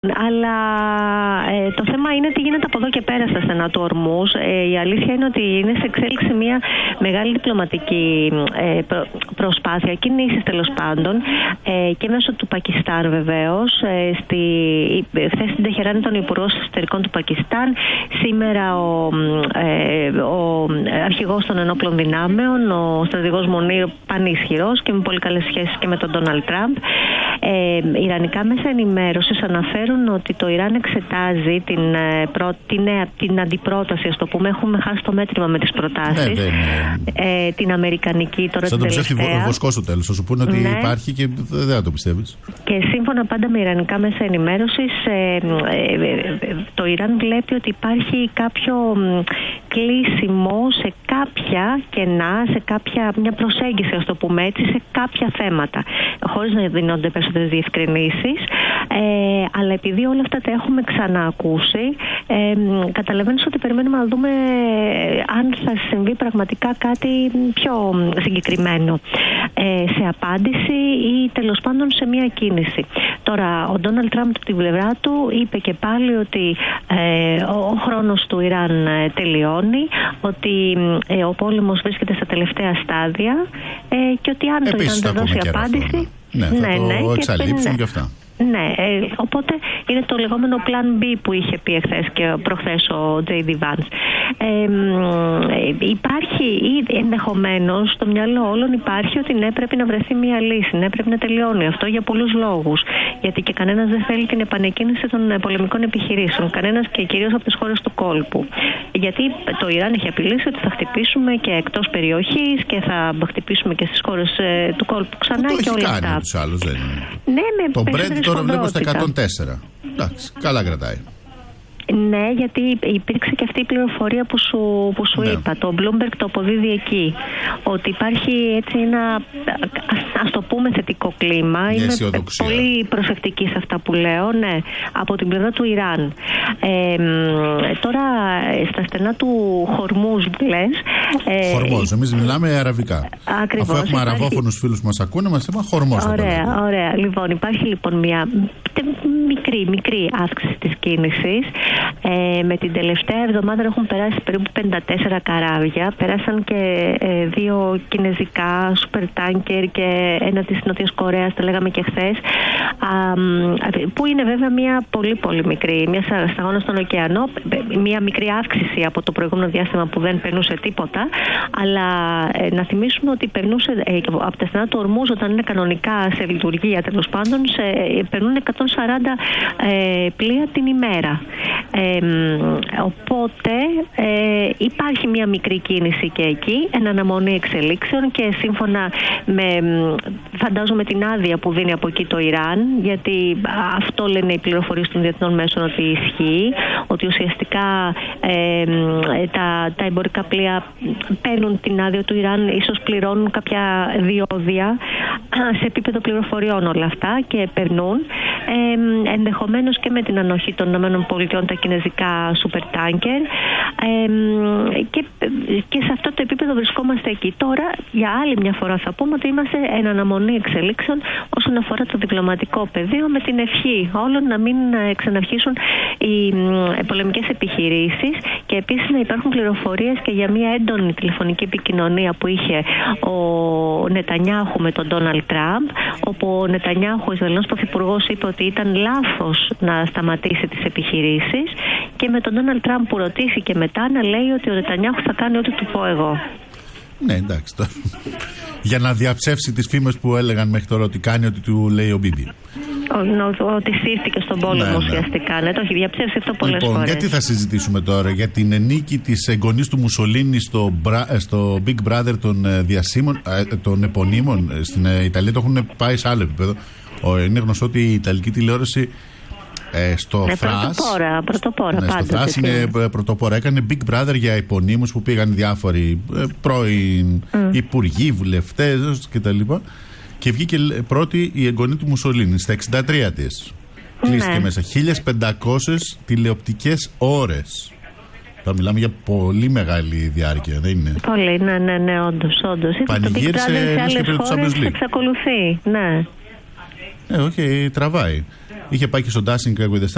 Αλλά το θέμα είναι τι γίνεται από εδώ και πέρα στα στενά του Ορμούζ. Η αλήθεια είναι ότι είναι σε εξέλιξη μια μεγάλη διπλωματική προσπάθεια, κινήσεις τέλος πάντων, και μέσω του Πακιστάν βεβαίως. Χθες στην Τεχεράνη ήταν ο Υπουργός Εξωτερικών του Πακιστάν. Σήμερα ο αρχηγός των ενόπλων δυνάμεων, ο στρατηγός Μονίρ, πανίσχυρος και με πολύ καλές σχέσεις και με τον Ντόναλντ Τραμπ. Ιρανικά μέσα ενημέρωσης αναφέρουν ότι το Ιράν εξετάζει την αντιπρόταση, ας το πούμε. Έχουμε χάσει το μέτρημα με τις προτάσεις. Την αμερικανική τώρα την τελευταία. Θα το ψεύσει βοσκό στο τέλος. Θα σου πούνε ότι υπάρχει και δεν θα το πιστεύεις. Και σύμφωνα πάντα με ιρανικά μέσα ενημέρωσης, το Ιράν βλέπει ότι υπάρχει κάποιο κλείσιμο σε κάποια κενά, σε μια προσέγγιση, ας το πούμε έτσι, σε κάποια θέματα, χωρίς να δίνονται περισσότερες διευκρινήσεις. Αλλά επειδή όλα αυτά τα έχουμε ξαναακούσει, καταλαβαίνεις ότι περιμένουμε να δούμε αν θα συμβεί πραγματικά κάτι πιο συγκεκριμένο σε απάντηση ή τέλος πάντων σε μια κίνηση. Τώρα, ο Ντόναλντ Τραμπ από την πλευρά του είπε και πάλι ότι ο χρόνος του Ιράν τελειώνει, ότι ο πόλεμος βρίσκεται στα τελευταία στάδια και ότι αν το Ιράν δεν δώσει απάντηση... Θα το εξαλείψουν και αυτά. Ναι, οπότε είναι το λεγόμενο Plan B που είχε πει εχθές και προχθές ο J.D. Vance. Υπάρχει ή ενδεχομένως στο μυαλό όλων υπάρχει ότι ναι, πρέπει να βρεθεί μια λύση, ναι, πρέπει να τελειώνει αυτό για πολλούς λόγους. Γιατί και κανένας δεν θέλει την επανεκκίνηση των πολεμικών επιχειρήσεων, κανένας και κυρίως από τις χώρες του κόλπου. Γιατί το Ιράν έχει απειλήσει ότι θα χτυπήσουμε και εκτός περιοχής και θα χτυπήσουμε και στις χώρες του κόλπου ξανά και όλα αυτά. Το έχει κάνει τους άλλους, δεν είναι. Ναι, το Brent τώρα βλέπω στα 104. Εντάξει, καλά κρατάει. Ναι, γιατί υπήρξε και αυτή η πληροφορία που σου είπα. Το Bloomberg το αποδίδει εκεί. Ότι υπάρχει έτσι ένα, ας το πούμε, θετικό κλίμα. Είμαι πολύ προσεκτική σε αυτά που λέω, ναι, από την πλευρά του Ιράν. Τώρα, στα στενά του Χορμούζ, λες. Χορμός, εμείς μιλάμε αραβικά. Ακριβώς. Αφού έχουμε αραβόφωνους φίλους που μας ακούνε, μας είπαν Χορμός. Ωραία. Λοιπόν, υπάρχει λοιπόν μια μικρή αύξηση της κίνησης. Με την τελευταία εβδομάδα έχουν περάσει περίπου 54 καράβια. Πέρασαν και 2 κινέζικα σούπερ τάνκερ και ένα της Νότιας Κορέας, το λέγαμε και χθες, που είναι βέβαια μια πολύ μικρή, μια σταγόνα στον ωκεανό, μια μικρή αύξηση από το προηγούμενο διάστημα που δεν περνούσε τίποτα, αλλά να θυμίσουμε ότι περνούσε από τα στενά του Ορμούζ, όταν είναι κανονικά σε λειτουργία τέλος πάντων, περνούν 140 πλοία την ημέρα. Οπότε υπάρχει μια μικρή κίνηση και εκεί, εν αναμονή εξελίξεων, και σύμφωνα με, φαντάζομαι, την άδεια που δίνει από εκεί το Ιράν, γιατί αυτό λένε οι πληροφορίες των διεθνών μέσων ότι ισχύει, ότι ουσιαστικά τα εμπορικά πλοία παίρνουν την άδεια του Ιράν, ίσως πληρώνουν κάποια διόδια σε επίπεδο πληροφοριών όλα αυτά και περνούν, ενδεχομένως και με την ανοχή των ΗΠΑ τα κινέζικα σούπερ τάνκερ, και σε αυτό το επίπεδο βρισκόμαστε εκεί. Τώρα, για άλλη μια φορά θα πούμε ότι είμαστε εν αναμονή εξελίξεων όσον αφορά το διπλωματικό πεδίο, με την ευχή όλων να μην ξαναρχίσουν οι πολεμικές επιχειρήσεις, και επίσης να υπάρχουν πληροφορίες και για μια έντονη τηλεφωνική επικοινωνία που είχε ο Νετανιάχου με τον Ντόναλντ Τραμπ, όπου ο Νετανιάχου, ο Ισραηλινός πρωθυπουργός, είπε ότι ήταν λάθος να σταματήσει τις επιχειρήσεις, και με τον Ντόναλντ Τραμπ που ρωτήθηκε μετά να λέει ότι ο Νετανιάχου θα κάνει ό,τι του πω εγώ. Ναι, εντάξει τώρα. Για να διαψεύσει τις φήμες που έλεγαν μέχρι τώρα ότι κάνει ό,τι του λέει ο Μπίμπι. Ότι σύρθηκε στον πόλεμο ουσιαστικά. Ναι, το έχει διαψεύσει αυτό πολλές φορές. Γιατί θα συζητήσουμε τώρα για την νίκη της εγγονής του Μουσολίνη στο Big Brother των διασύμων, των επωνύμων. Στην Ιταλία το έχουν πάει σε άλλο επίπεδο. Είναι γνωστό ότι η Ιταλική τηλεόραση στο Θρας. Πρωτοπόρα. Ναι, στο Θρας είναι πρωτοπόρα. Έκανε Big Brother για επωνύμους που πήγαν διάφοροι πρώην υπουργοί, βουλευτές κτλ. Και βγήκε πρώτη η εγγονή του Μουσολίνη στα 63 της. Κλείστηκε μέσα 1500 τηλεοπτικές ώρες. Θα μιλάμε για πολύ μεγάλη διάρκεια, δεν είναι? Πολύ, ναι, όντως. Πανηγύρισε σε άλλες χώρες εξακολουθεί, ναι. Όχι, τραβάει. Είχε πάει και στο Dancing with the Stars.